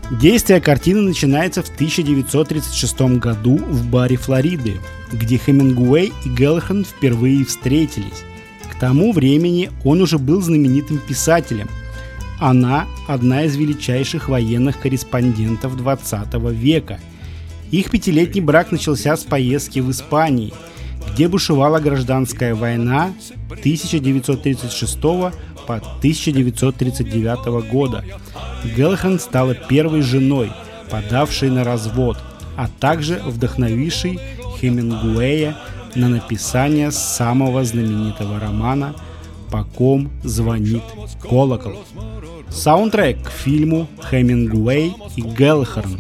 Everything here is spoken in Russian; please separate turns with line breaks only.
Действие картины начинается в 1936 году в баре Флориды, где Хемингуэй и Гэллахер впервые встретились. К тому времени он уже был знаменитым писателем. Она – одна из величайших военных корреспондентов XX века. Их 5-летний брак начался с поездки в Испанию, где бушевала гражданская война 1936 по 1939 года. Гэллахер стала первой женой, подавшей на развод, а также вдохновившей Хемингуэя на написание самого знаменитого романа «По ком звонит колокол». Саундтрек к фильму «Хемингуэй и Гэллахер».